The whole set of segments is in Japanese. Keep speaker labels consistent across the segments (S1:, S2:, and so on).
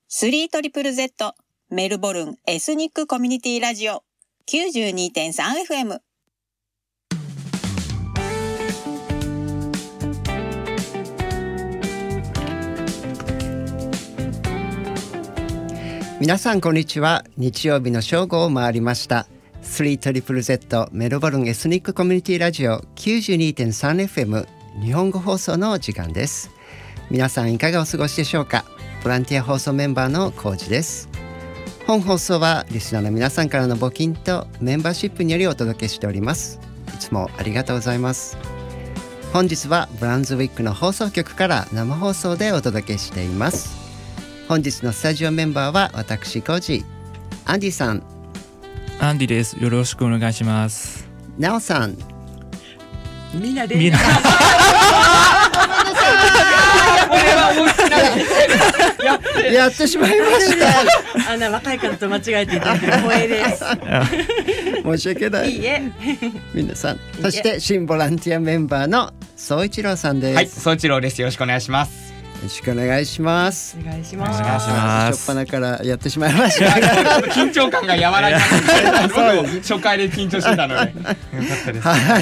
S1: 3ZZZ メルボルンエスニックコミュニティラジオ 92.3FM。
S2: 皆さんこんにちは。日曜日の正午を回りました。 3ZZZ メルボルンエスニックコミュニティラジオ 92.3FM 日本語放送の時間です。皆さんいかがお過ごしでしょうか。ボランティア放送メンバーのコウジです。本放送はリスナーの皆さんからの募金とメンバーシップによりお届けしております。いつもありがとうございます。本日はブランズウィックの放送局から生放送でお届けしています。本日のスタジオメンバーは私コウジ、アンディさん、
S3: アンディです。よろしくお願いします。
S2: ナオさん、
S4: みんなで
S2: やってしまいました
S4: あんな若い方と間違えていただいて光栄です
S2: 申し訳ない。
S4: いいえ
S2: 皆さん、そして新ボランティアメンバーの総一郎さんです。
S5: はい、総一郎です。よろしくお願いします。
S2: よろしくお願いします。
S4: お願いします。
S2: 初っ端からやってしまいました
S5: 緊張感が和らいだ初回で緊張してたのでよかったです。
S2: はい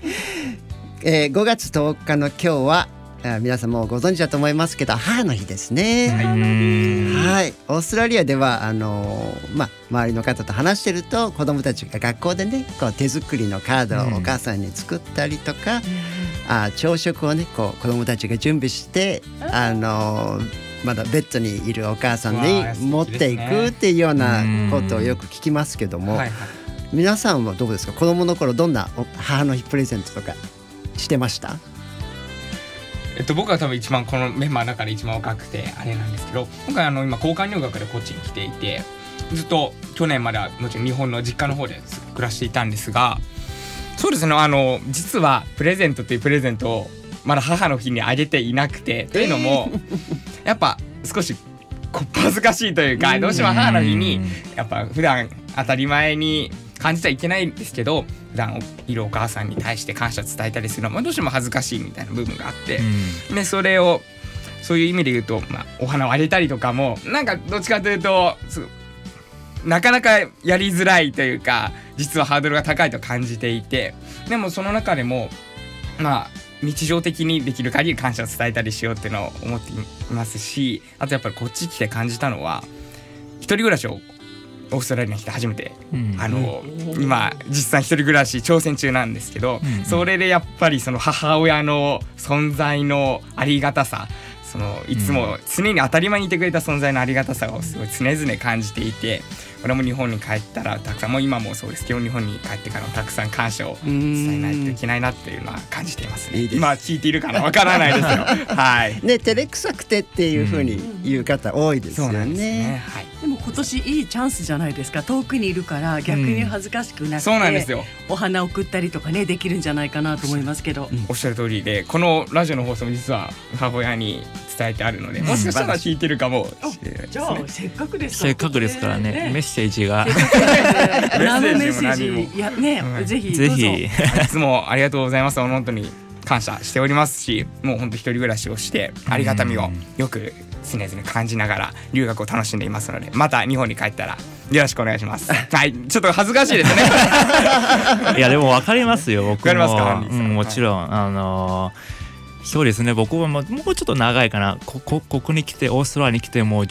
S2: 、5月10日の今日は皆さんもうご存知だと思いますけど、母の日ですね。はい、オーストラリアでは周りの方と話してると、子どもたちが学校でね、こう手作りのカードをお母さんに作ったりとか、朝食をね、こう子どもたちが準備して、まだベッドにいるお母さんに持っていくっていうようなことをよく聞きますけども、皆さんはどうですか。子どもの頃どんな母の日プレゼントとかしてました？
S5: 僕は多分一番このメンバーの中で一番若くてあれなんですけど、今回今交換留学でこっちに来ていて、ずっと去年まではもちろん日本の実家の方で暮らしていたんですが、そうですね、実はプレゼントというプレゼントをまだ母の日にあげていなくて、というのもやっぱ少しこっぱずかしいというか、どうしても母の日にやっぱ普段当たり前に感じちゃいけないんですけど、普段いるお母さんに対して感謝伝えたりするのはどうしても恥ずかしいみたいな部分があって、でそれをそういう意味で言うと、お花をあげたりとかもなんかどっちかというとなかなかやりづらいというか、実はハードルが高いと感じていて、でもその中でも日常的にできる限り感謝を伝えたりしようっていうのを思っていますし、あとやっぱりこっち来て感じたのは、一人暮らしをオーストラリアに来て初めて、今実際一人暮らし挑戦中なんですけど、それでやっぱりその母親の存在のありがたさ、いつも常に当たり前にいてくれた存在のありがたさをすごい常々感じていて、これも日本に帰ったらたくさん、もう今もそうですけど日本に帰ってからもたくさん感謝を伝えないといけないなっていうのは感じていますね。今聞いているかなわからないですよはい
S2: ね、照れくさくてっていう風に言う方多いですよね。
S5: そうなんですね。はい、
S4: でも今年いいチャンスじゃないですか。遠くにいるから逆に恥ずかしくなくて、
S5: そうなんですよ。
S4: お花送ったりとかね、できるんじゃないかなと思いますけど、
S5: おっしゃる通りで、このラジオの放送も実は母親に伝えてあるので、もしかしたら聞いてるかもしれないですね。
S4: じゃあせっかくです
S3: からね、メッセージが
S4: 生メッセージやね、ぜひ
S5: いつもありがとうございます。本当に感謝しておりますし、もう本当一人暮らしをしてありがたみをよく常々感じながら留学を楽しんでいますので、また日本に帰ったらよろしくお願いしますはい、ちょっと恥ずかしいですね
S3: いやでも分かりますよ。僕も
S5: 分かりますか、
S3: もちろんそうですね、僕はもうちょっと長いかな、ここに来て、オーストラリアに来てもう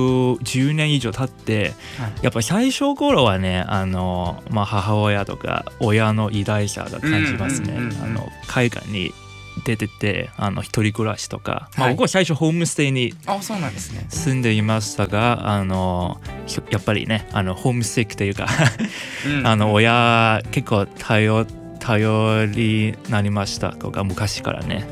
S3: 10年以上経って、やっぱり最初頃はね、母親とか親の偉大さが感じますね。海外に出てて一人暮らしとか、僕は最初ホームステイに住んでいましたが、やっぱりねホームシックというか親結構頼りになりましたとか、昔からね。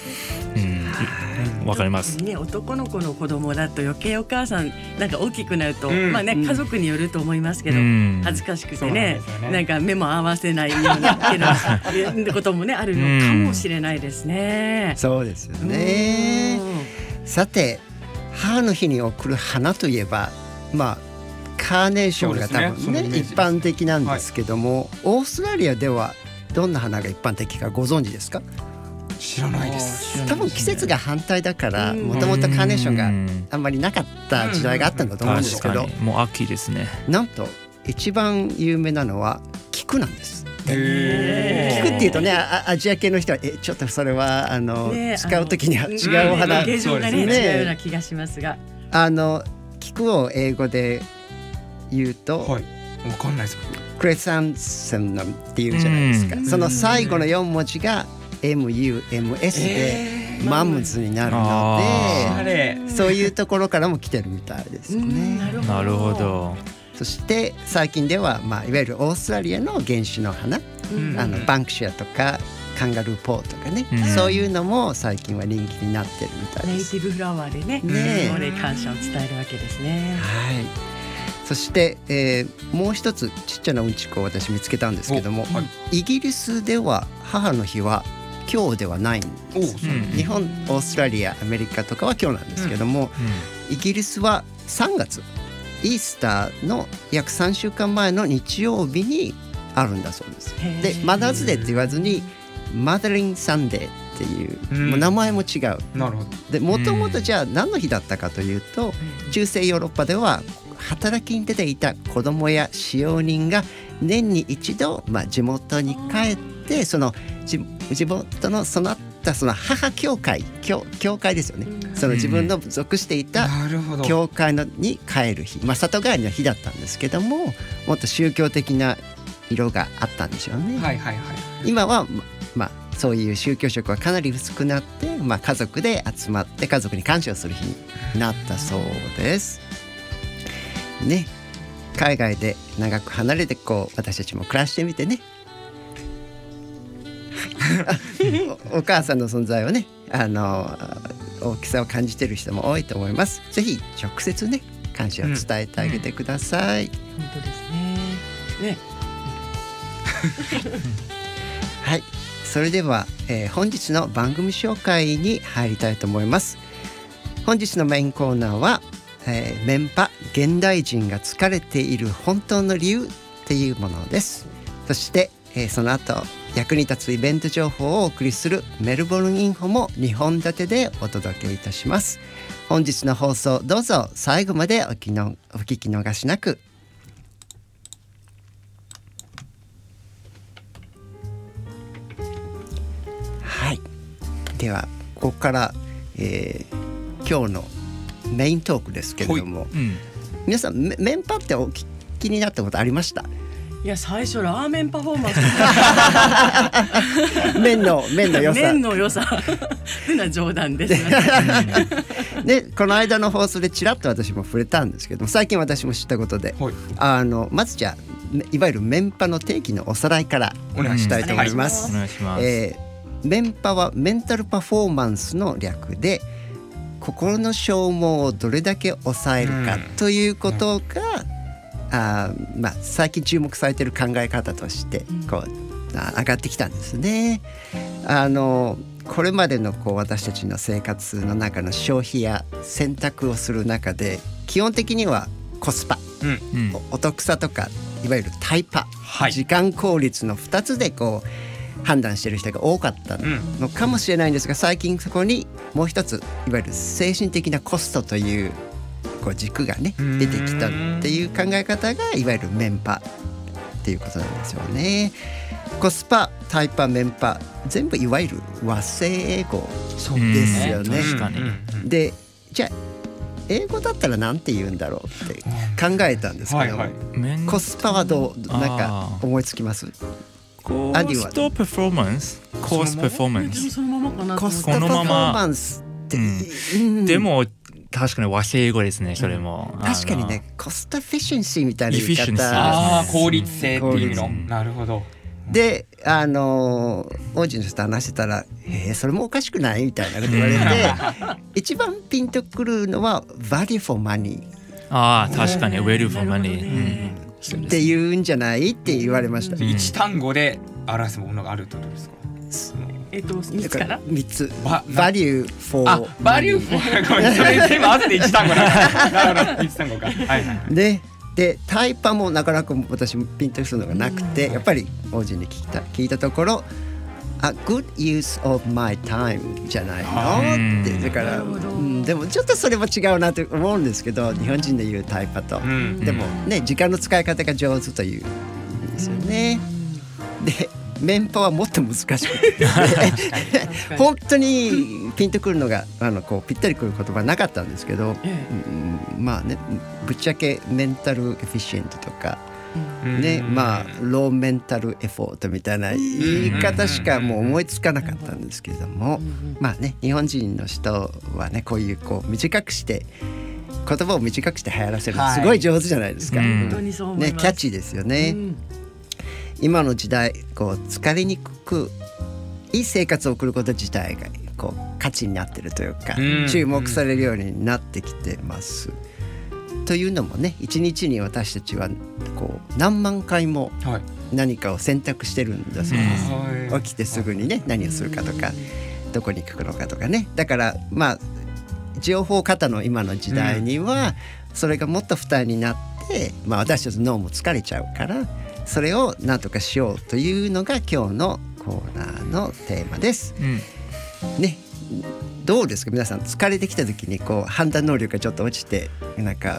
S3: わかります
S4: ね。男の子の子供だと余計お母さんなんか大きくなると、家族によると思いますけど、恥ずかしくてね、なんか目も合わせないようにってこともねあるのかもしれないですね。
S2: そうですよね。さて、母の日に贈る花といえばカーネーションが多分ね一般的なんですけども、オーストラリアではどんな花が一般的かご存知ですか？
S5: 知らないです。
S2: 多分季節が反対だからもともとカーネーションがあんまりなかった時代があったんだと思うんですけど、
S3: もう秋ですね。
S2: なんと一番有名なのは菊なんです。菊っていうとね、アジア系の人はちょっとそれは使う時には違うお花、
S4: 形状がね違うような気がしますが、
S2: 菊を英語で言うと、
S5: はい、わかんないです。
S2: クレサンセムっていうじゃないですか。その最後の4文字が MUMS でマンムズになるので、そういうところからも来てるみたいですね。
S3: なるほど。
S2: そして最近では、いわゆるオーストラリアの原種の花、バンクシアとかカンガルーポーとかね、そういうのも最近は人気になってるみたいです。
S4: ネイティブフラワーでね、感謝を伝えるわけですね。
S2: はい。そして、もう一つちっちゃなうんちくを私見つけたんですけども、イギリスでは母の日は今日ではないんです。日本、オーストラリア、アメリカとかは今日なんですけども、イギリスは3月イースターの約3週間前の日曜日にあるんだそうです。で、マザーズデーって言わずにマザリンサンデーっていう、もう名前も違う。
S5: なるほど。
S2: で、もともとじゃあ何の日だったかというと、中世ヨーロッパでは働きに出ていた子供や使用人が年に一度、地元に帰ってその地元のそのその母教会ですよね。その自分の属していた教会に帰る日、里帰りの日だったんですけども、もっと宗教的な色があったんでしょうね。今はそういう宗教色はかなり薄くなって、家族で集まって家族に感謝をする日になったそうですね。海外で長く離れて私たちも暮らしてみてねお母さんの存在をね、大きさを感じている人も多いと思います。ぜひ直接ね感謝を伝えてあげてください。
S4: 本当ですね。
S2: はい、それでは、本日の番組紹介に入りたいと思います。本日のメインコーナーは、メンパ現代人が疲れている本当の理由っていうものです。そして、その後役に立つイベント情報をお送りするメルボルンインフォも2本立てでお届けいたします。本日の放送どうぞ最後までお聞き逃しなく。はい、ではここから、今日のメイントークですけれども、皆さんメンパってお聞きになったことありました？
S4: いや、最初ラーメンパフォーマンス
S2: 麺の良さ
S4: 麺の良さっていうのは冗談ですね。
S2: で、この間の放送でちらっと私も触れたんですけども、最近私も知ったことで、まずじゃあいわゆるメンパの定義のおさらいからしたいと思います。メンパはメンタルパフォーマンスの略で、心の消耗をどれだけ抑えるかということが、最近注目されている考え方として上がってきたんですね。これまでの私たちの生活の中の消費や選択をする中で、基本的にはコスパ、お得さとかいわゆるタイパ、時間効率の2つで判断している人が多かったのかもしれないんですが、最近そこにもう一ついわゆる精神的なコストという軸がね出てきたっていう考え方がいわゆるメンパっていうことなんですよね。コスパ、タイパ、メンパ、全部いわゆる和製英語ですよね。
S3: 確かに。
S2: で、じゃあ英語だったらなんて言うんだろうって考えたんですけど、コスパはなんか思いつきます？
S3: コストパフォーマンス、コストパフォーマンス、
S4: そのままかな。
S2: コストパフォーマンスって、
S3: でも確かに和製英語ですね。それも
S2: 確かにね、コストエフィシェンシーみたいな言い
S5: 方、効率性っていうの。なるほど。
S2: で、王子の人と話してたら、それもおかしくないみたいなこと言われて一番ピンとくるのは value for money。
S3: 確かに value for money、
S2: っていうんじゃないって言われました。
S5: 一単語で表すものがあるってことですか
S4: ？3つかな
S2: ？3つ。value for
S5: value for ごめん、それ今合わせて一単語だから一単語か。
S2: でタイパもなかなか私もピンとするのがなくて、やっぱり王子に聞いたところ a good use of my time じゃないのってだから、でもちょっとそれも違うなと思うんですけど、日本人で言うタイパと、でもね時間の使い方が上手という意味ですよね。でメンパはもっと難しくて本当にピンとくるのがこうぴったりくる言葉なかったんですけど、まあねぶっちゃけメンタルエフィシエントとかね、まあローメンタルエフォートみたいな言い方しかもう思いつかなかったんですけれども、まあね日本人の人はねこういう短くして言葉を短くして流行らせるのすごい上手じゃないですか。
S4: 本当にそう思います。
S2: ねキャッチーですよね。今の時代疲れにくくいい生活を送ること自体が価値になってるというか、注目されるようになってきてます。というのもね一日に私たちは何万回も何かを選択してるんだそうです。起きてすぐにね何をするかとかどこに行くのかとかね。だからまあ情報過多の今の時代にはそれがもっと負担になって、まあ、私たちの脳も疲れちゃうからそれを何とかしようというのが今日のコーナーのテーマです。ね、どうですか皆さん疲れてきた時に判断能力がちょっと落ちてなんか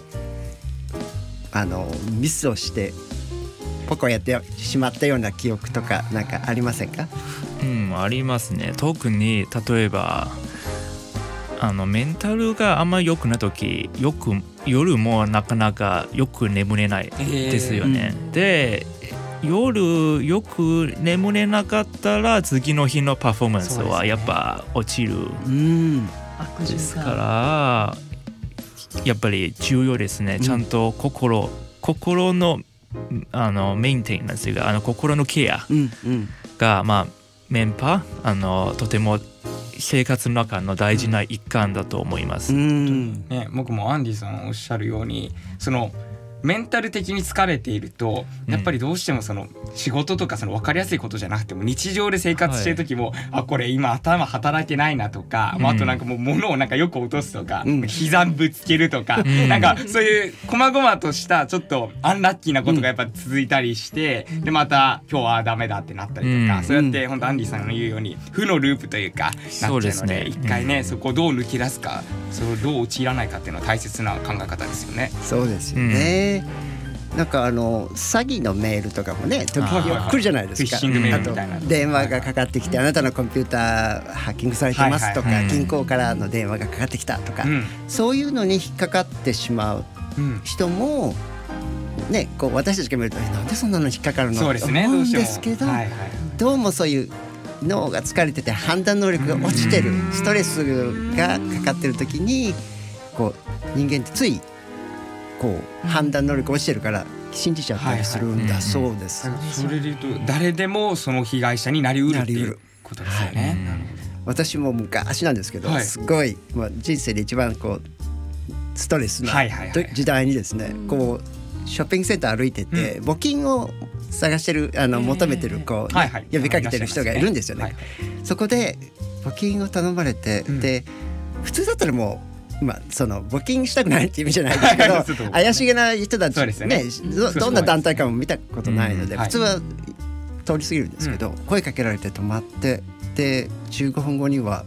S2: ミスをしてポコやってしまったような記憶とかなんかありませんか？
S3: ありますね。特に例えばメンタルがあんまり良くない時夜もなかなかよく眠れないですよね。で夜よく眠れなかったら次の日のパフォーマンスはやっぱ落ちる。ですからやっぱり重要ですね。ちゃんと心のメインテナンスが心のケアがまあメンパとても生活の中の大事な一環だと思います。
S5: ね、僕もアンディさんおっしゃるようにメンタル的に疲れているとやっぱりどうしても仕事とか分かりやすいことじゃなくても日常で生活してる時も、これ今頭働いてないなとか、あとなんかもう物をなんかよく落とすとか、膝ぶつけるとか、なんかそういう細々としたちょっとアンラッキーなことがやっぱ続いたりして、でまた今日はダメだってなったりとか、そうやって本当アンディさんの言うように負のループというかなっちゃうので、一回ねそこをどう抜け出すか、それをどう陥らないかっていうのは大切な考え方ですよね。
S2: そうですよね。なんか詐欺のメールとかもね時々来るじゃないですか。
S5: フィッシングメールみたいな。
S2: あと電話がかかってきて、あなたのコンピューターハッキングされてますとか、銀行からの電話がかかってきたとか、そういうのに引っかかってしまう人もね、私たちが見るとなんでそんなの引っかかるのと思うんですけど、どうもそういう脳が疲れてて判断能力が落ちてる、ストレスがかかってる時に人間ってつい判断能力落ちてるから信じちゃったりするんだそうです。
S5: それで言うと誰でもその被害者になりうるっていうことですよね。
S2: 私も昔なんですけど、すごい、人生で一番ストレスな時代にですね、ショッピングセンター歩いてて募金を探してる求めてる呼びかけてる人がいるんですよね。そこで募金を頼まれて、で普通だったらもう募金したくないっていう意味じゃないですけど怪しげな人たちね、どんな団体かも見たことないので、普通は通り過ぎるんですけど、声かけられて止まって、で15分後には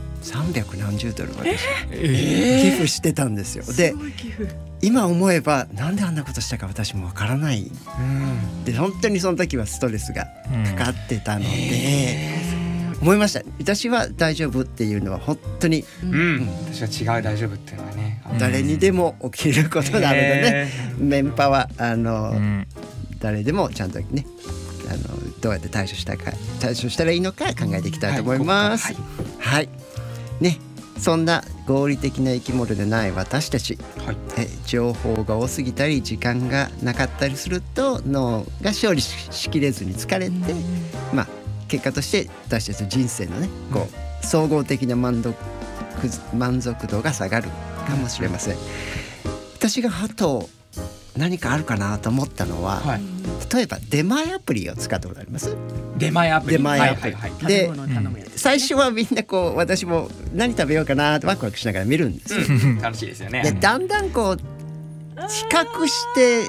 S2: 300何十ドル私寄付してたんですよ。で今思えばなんであんなことしたか私もわからない、で本当にその時はストレスがかかってたので、思いました。私は大丈夫っていうのは本当に、
S5: 私は違う大丈夫っていうのはね、
S2: 誰にでも起きることなのでね、メンパは誰でもちゃんとねどうやって対処したらいいのか考えていきたいと思います。はい、ね、そんな合理的な生き物でない私たち、情報が多すぎたり時間がなかったりすると脳が処理しきれずに疲れて、結果として私たちの人生のね総合的な満足度が下がるかもしれません。私が何かあるかなと思ったのは、例えば出前アプリを使ったことあります？
S5: 出前アプリ
S2: で最初はみんな私も何食べようかなってワクワクしながら見るんですよ。
S5: 楽しいですよね。
S2: でだんだん比較していっ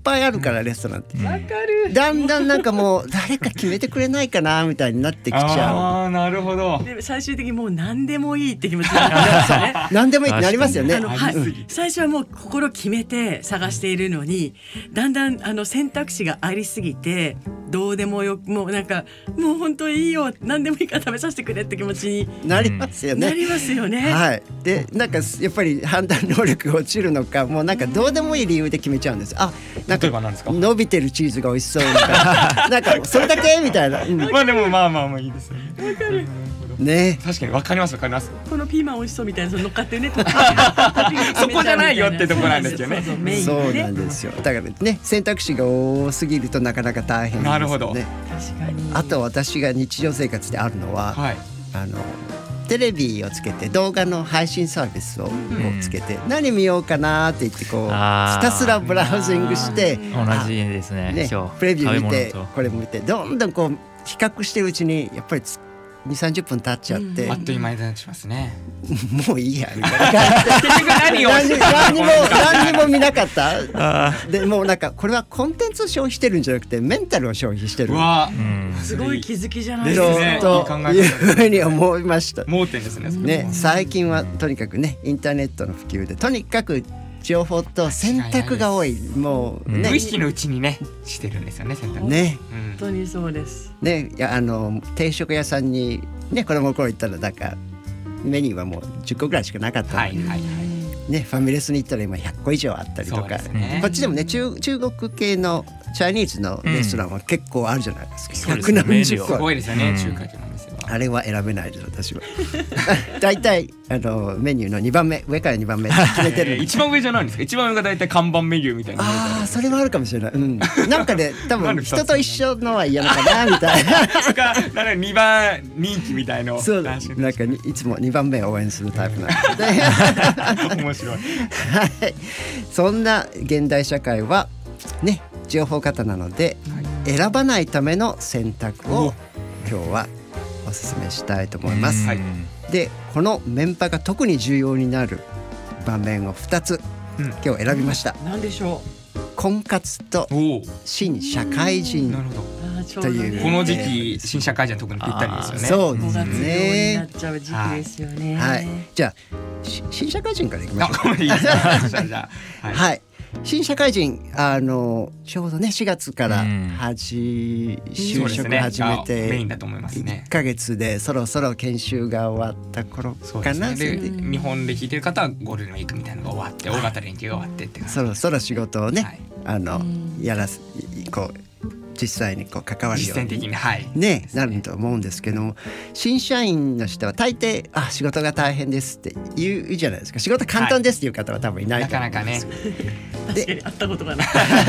S2: ぱいあるからレストランって
S4: わかる。
S2: だんだんなんかもう誰か決めてくれないかなみたいになってきちゃ
S5: ああなるほど。
S4: で最終的にもう何でもいいって気持ちになりますよね。
S2: う。何でもいいってなりますよね。
S4: はい、最初はもう心決めて探しているのにだんだん選択肢がありすぎてどうでもよもうなんかもう本当いいよ何でもいいから食べさせてくれって気持ちに
S2: なりますよね。
S4: なりますよね。
S2: はい。でなんかやっぱり判断能力が落ちるのかもうなんかどうでもいい理由で決めちゃうんです。あ、なん
S5: 例えば何ですか。
S2: か伸びてるチーズが美味しそうみたいななんかそれだけみたいな。
S5: まあでもまあいいですよね。
S4: わかる。
S2: ね。
S5: 確かにわかります。
S4: このピーマン美味しそうみたいなその乗っかってるね。
S5: そこじゃないよってとこなんですよね。
S4: そうメイン
S2: そう
S4: ね。
S2: なんですよ。だからね選択肢が多すぎるとなかなか大変ですよね。
S5: なるほど
S4: 確かに。
S2: あと私が日常生活であるのは、
S5: はい。
S2: テレビをつけて動画の配信サービスをつけて、何見ようかなって言ってこうひたすらブラウジングして
S3: 同じですね。
S2: ね
S3: 今日
S2: プレビュー見て
S3: 食べ物と
S2: これも見てどんどんこう比較してるうちにやっぱり2、30分経っちゃって、
S5: あっという間になっちゃいますね。
S2: もういいやみたいな感じで
S5: 結局何を
S2: 何にも見なかったでもうなんかこれはコンテンツを消費してるんじゃなくてメンタルを消費してる
S5: うわ
S4: すごい気づきじゃない
S5: で
S4: ですすか。
S5: ね
S2: というふうに思いました
S5: 盲点ですね。
S2: ね。最近はとにかくねインターネットの普及でとにかく情報と選択が多いもうね
S5: 無意識のうちにねしてるんですよね選択。
S2: ね
S4: 本当にそうです。
S2: ねいや定食屋さんにね子供の頃行ったらなんかメニューはもう10個ぐらいしかなかったのに、
S5: はいはいはい。
S2: ねファミレスに行ったら今100個以上あったりと
S5: そう
S2: か、
S5: ですね
S2: こっちでもね中国系のチャイニーズのレストランは結構あるじゃないですか、
S3: そうですね
S2: 100何十
S5: す
S2: 個
S5: ごいですよね中華系のお店は。
S2: あれは選べないです私はだいたいメニューの2番目上から2番目決めてる
S5: 一番上じゃないんですか。一番上がだいたい看板メニューみたいな。
S2: ああそれはあるかもしれない、なんかね多分人と一緒のは嫌なのかなみたいな
S5: とかなんか2番人気みたいの
S2: そう
S5: らしい
S2: なんかいつも2番目を応援するタイプなんで
S5: 面白い。
S2: はい、そんな現代社会はね情報過多なので、選ばないための選択を今日はお勧めしたいと思います。
S5: はい
S2: でこのメンパが特に重要になる場面を2つ、今日選びました。
S4: なんでしょ
S2: 婚活と
S5: おお。
S2: 新社会人
S5: なるほど。
S4: う。ちょうどね
S2: という
S5: この時期新社会人は特にぴったりですよね。
S2: そうで
S4: 5
S2: す
S4: 月病にな
S2: ね
S4: っ。ちゃう時期ですよね。
S2: はい、じゃあ新社会人からいきましょう。
S5: あ、これいいですか。そしたらじゃあはい。
S2: はい、新社会人ちょうどね4月から就職
S5: そうですね
S2: 始め
S5: がメイン
S2: て
S5: だと思いますね
S2: 1。ヶ月でそろそろ研修が終わった頃
S5: そう
S2: かな。
S5: ですね。で
S2: それで
S5: 日本で弾いてる方はゴールデンウィークみたいなのが終わって大型連休が終わってって感じ。
S2: そろそろ仕事をね、
S5: はい
S2: やらすこう実際にこう関わるよう
S5: 実践的
S2: に
S5: にはい。
S2: ねなると思うんですけども、新社員の人は大抵仕事が大変ですって言うじゃないですか。仕事簡単ですっていう方は多分いない
S5: な
S2: と思うんです
S5: かなかね。
S4: 確かに会ったことがない。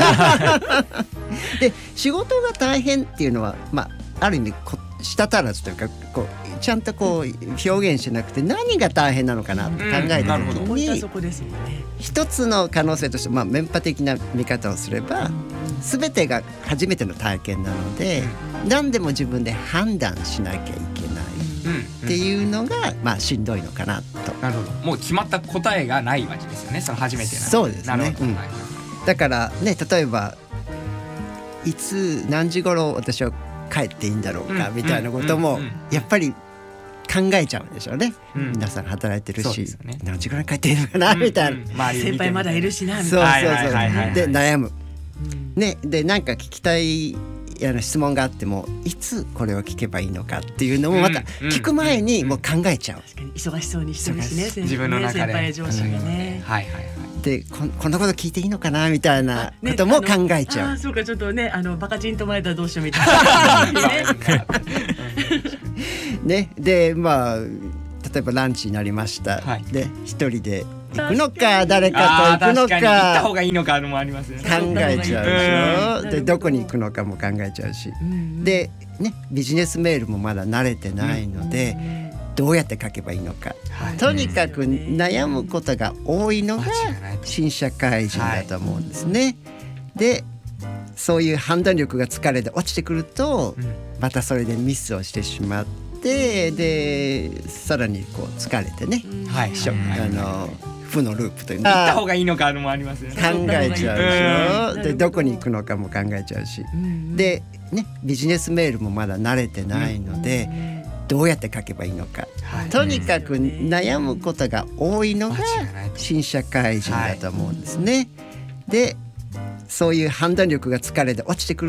S2: で仕事が大変っていうのは、ある意味舌足らずというかこうちゃんとこう表現しなくて何が大変なのかなって考えた時
S4: ポイントは
S2: に、
S4: そこですもんね。
S2: 一つの可能性として、メンパ的な見方をすれば、全てが初めての体験なので、何でも自分で判断しなきゃいけないっていうのが、しんどいのかなと。
S5: なるほど。もう決まった答えがないわけですよね。その初めてなので。
S2: そうですね
S5: なるほど。
S2: うん
S5: はい
S2: だからね例えばいつ何時頃私は帰っていいんだろうかみたいなこともやっぱり考えちゃうんでしょうね、皆さん働いてるし、
S5: そうですよね
S2: 何時頃に帰っていいのかなみたいな、
S4: 先輩まだいるしなみ
S2: そう
S4: たいな。
S2: そうそう、
S5: はいはいはいはい
S2: で悩む、ね、でなんか聞きたい質問があってもいつこれを聞けばいいのかっていうのもまた聞く前にもう考えちゃう、
S4: 確かに忙しそうにしてるしね。
S5: 自分の中で
S4: 先輩上司がね。
S5: はいはいはい。
S2: でこんなこと聞いていいのかなみたいなことも考えちゃう、
S4: そうかちょっとねバカチンと前だらどうしようみたいな。
S2: ね、で例えばランチになりました、で一人で行くのか誰かと行くの
S5: 確かに行った
S2: か
S5: 方がいいのかもありますよね。
S2: 考えちゃうでしょ、でどこに行くのかも考えちゃうし、でねビジネスメールもまだ慣れてないので、どうやって書けばいいのか、とにかく悩むことが多いのが新社会人だと思うんですね。でそういう判断力が疲れて落ちてくると、またそれでミスをしてしまってでさらにこう疲れてね、不負のループという
S5: 行った方がいいのかもありますね。
S2: 考えちゃうでしょ。でどこに行くのかも考えちゃうし、でねビジネスメールもまだ慣れてないので、どうやって書けばいいのか、とにかく悩むことが多いのが新社会人だと思うんですね。でそういう判断力が疲れて落ちてくる